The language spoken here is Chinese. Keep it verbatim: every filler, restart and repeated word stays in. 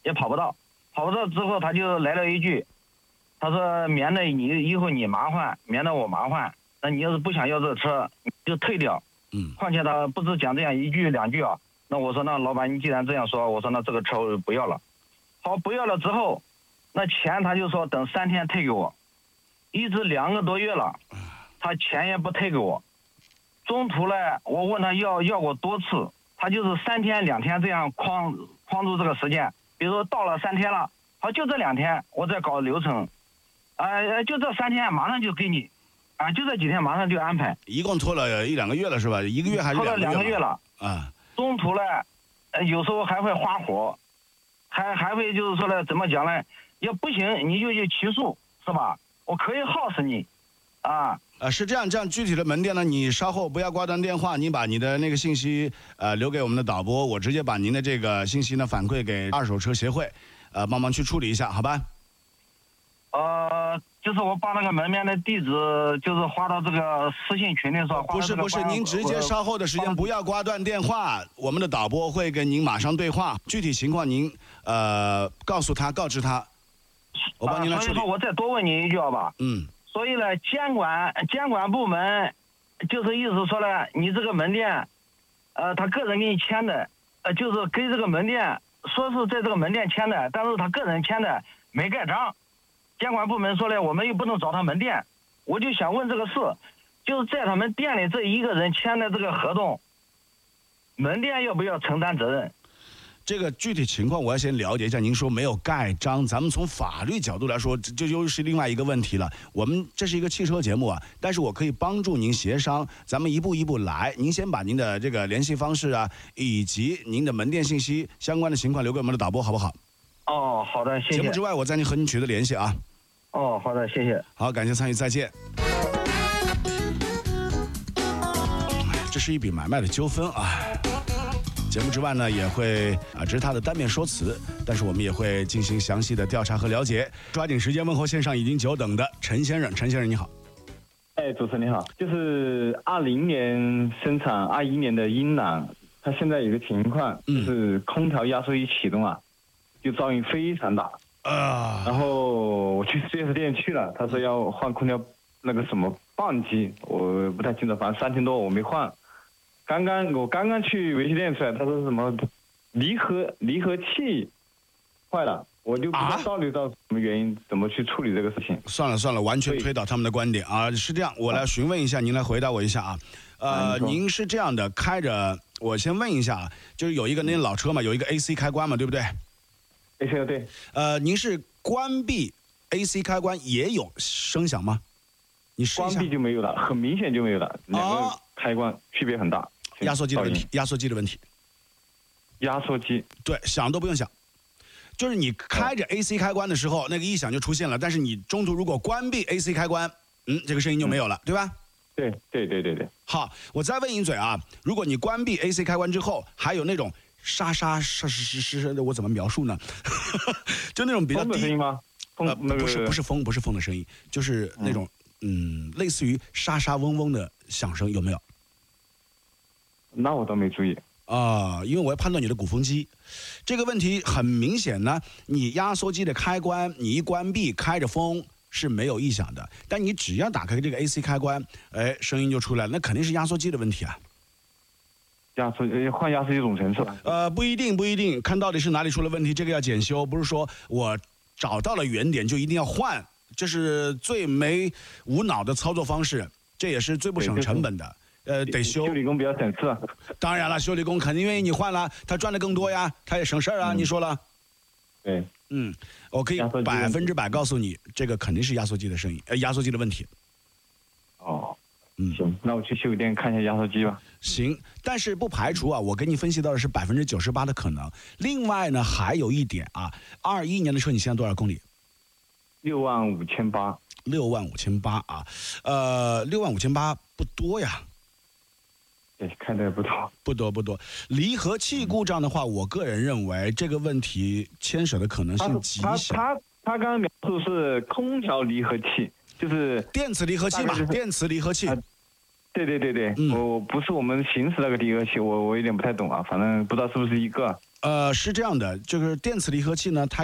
也跑不到，跑不到之后他就来了一句，他说免得你以后你麻烦，免得我麻烦，那你要是不想要这个车，你就退掉。 嗯， 况且他不是讲这样一句两句啊，那我说那老板你既然这样说，我说那这个车我不要了。好，不要了之后，那钱他就说等三天退给我，一直两个多月了，他钱也不退给我。中途呢，我问他要要过多次，他就是三天两天这样框框住这个时间。比如说到了三天了，好就这两天我再搞流程，呃就这三天马上就给你，啊就这几天马上就安排。 一共拖了一两个月了是吧？一个月还是拖了两个月两个月了啊？ 中途呢，呃有时候还会花火，还还会就是说呢怎么讲呢？要不行你就去起诉是吧？我可以耗死你，啊。 呃，是这样，这样具体的门店呢，你稍后不要挂断电话，你把你的那个信息呃留给我们的导播，我直接把您的这个信息呢反馈给二手车协会，呃，帮忙去处理一下，好吧？ 呃，就是我把那个门面的地址，就是发到这个私信群里说。 不是不是，您直接稍后的时间不要挂断电话，我们的导播会跟您马上对话，具体情况您呃告诉他，告知他，我帮您来处理。 所以说我再多问你一句好吧？ 嗯。 所以呢，监管监管部门就是意思说呢，你这个门店，呃，他个人给你签的，呃，就是给这个门店说是在这个门店签的，但是他个人签的没盖章。监管部门说呢，我们又不能找他门店，我就想问这个事，就是在他们店里这一个人签的这个合同，门店要不要承担责任？ 这个具体情况我要先了解一下。您说没有盖章，咱们从法律角度来说，这这又是另外一个问题了。我们这是一个汽车节目啊，但是我可以帮助您协商，咱们一步一步来。您先把您的这个联系方式啊，以及您的门店信息相关的情况留给我们的导播，好不好？ 哦，好的，谢谢。 节目之外，我再您和您取得联系啊。 哦，好的，谢谢。 好，感谢参与，再见。这是一笔买卖的纠纷啊。节目之外呢，也会啊，这是他的单面说辞，但是我们也会进行详细的调查和了解。抓紧时间问候线上已经久等的陈先生，陈先生你好。 哎，主持人你好，就是二零年生产，二一年的英朗，它现在有个情况，就是空调压缩一启动啊，就噪音非常大啊。 然后我去 四 S 店去了，他说要换空调那个什么棒机，我不太清楚，反正三千多我没换。刚刚我刚刚去维修店出来，他说什么离合离合器坏了，我就不知道到底到什么原因，怎么去处理这个事情。 算了算了，完全推倒他们的观点啊！是这样，我来询问一下，您来回答我一下啊。呃，您是这样的，开着，我先问一下啊，就是有一个那老车嘛，有一个 A C 开关嘛，对不对 ？A C 对。 呃，您是关闭 A C 开关也有声响吗？你试一下。 关闭就没有了，很明显就没有了，两个开关区别很大。 压缩机的问题，压缩机的问题， 压缩机对，想都不用想，就是你开着 A C 开关的时候，那个异响就出现了，但是你中途如果关闭 A C 开关，嗯，这个声音就没有了，对吧？ 对对对对对。 好，我再问一嘴啊，如果你关闭 A C 开关之后，还有那种沙沙沙沙沙沙的，我怎么描述呢？就那种比较低的声音吗？ 呃，不是不是风，不是风的声音，就是那种嗯，类似于沙沙嗡嗡的响声，有没有？ 那我倒没注意啊、呃，因为我要判断你的鼓风机，这个问题很明显呢。你压缩机的开关，你一关闭，开着风是没有异响的，但你只要打开这个 A C 开关，哎，声音就出来了，那肯定是压缩机的问题啊。 压缩换压缩机总成是吧？ 呃，不一定，不一定，看到底是哪里出了问题，这个要检修，不是说我找到了原点就一定要换，这是最没无脑的操作方式，这也是最不省成本的。呃，得修修理工比较省事啊。 当然了，修理工肯定愿意你换了，他赚的更多呀，他也省事儿啊、嗯。你说了， 对， 嗯，我可以百分之百告诉你，这个肯定是压缩机的声音，呃，压缩机的问题。 哦， 嗯， 行，那我去修理店看一下压缩机吧。 行，但是不排除啊，我给你分析到的是百分之九十八的可能。另外呢，还有一点啊，二一年的车你现在多少公里？ 六万五千八。 六万五千八啊，呃，六万五千八不多呀。 对，开的不多， 不多不多。离合器故障的话，我个人认为这个问题牵扯的可能性极小。 他他他刚刚描述是空调离合器，就是电磁离合器嘛，电磁离合器。 啊、对对对对，嗯、我不是我们行驶那个离合器，我我有点不太懂啊，反正不知道是不是一个。 呃，是这样的，就是电磁离合器呢，它